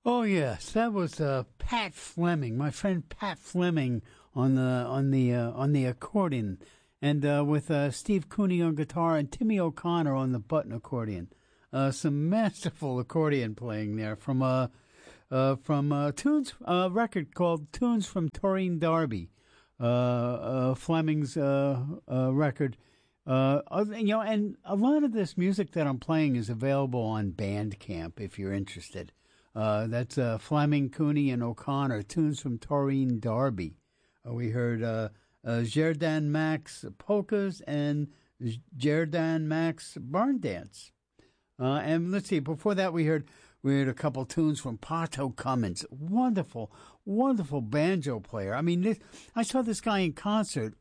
Oh yes, that was Pat Fleming, my friend Pat Fleming on the accordion, and with Steve Cooney on guitar and Timmy O'Connor on the button accordion. Some masterful accordion playing there from Tunes record called Tunes from Taurine Derby, Fleming's record. And a lot of this music that I'm playing is available on Bandcamp if you're interested. That's Fleming, Cooney, and O'Connor, Tunes from Taurine Derby. We heard Jerdan Max Polkas and Jerdan Max Barn Dance. And let's see, before that we heard a couple tunes from Pato Cummins. Wonderful, wonderful banjo player. I mean, I saw this guy in concert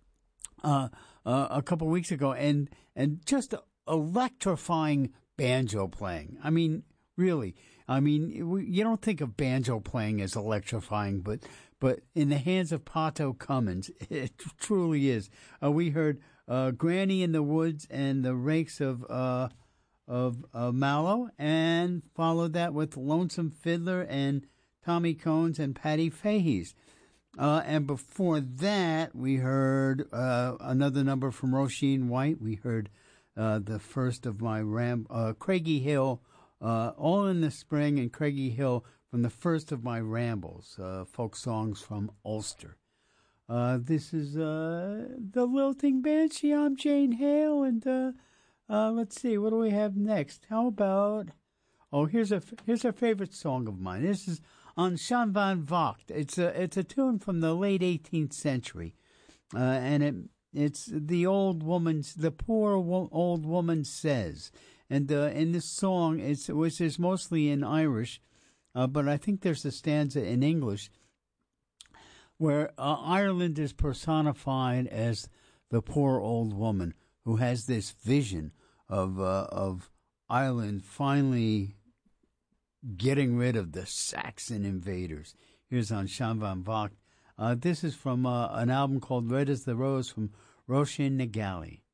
a couple weeks ago, and just electrifying banjo playing. I mean, really. I mean, you don't think of banjo playing as electrifying, but in the hands of Pato Cummins, it truly is. We heard Granny in the Woods and the Rakes of Mallow, and followed that with Lonesome Fiddler and Tommy Cones and Patty Fahey's. And before that, we heard another number from Roisin White. We heard the first of my Craigie Hill, All in the Spring, and Craigie Hill from the first of my rambles, folk songs from Ulster. This is the Lilting Banshee. I'm Jane Hale, and let's see, what do we have next? How about? Oh, here's a favorite song of mine. This is on Shan van Vocht. It's a tune from the late 18th century, and it's the poor old woman says, and in this song which is mostly in Irish, but I think there's a stanza in English where Ireland is personified as the poor old woman who has this vision of Ireland finally getting rid of the Saxon invaders. Here's on Shan van Vocht. This is from an album called Red as the Rose from Roisin na Gaillimh.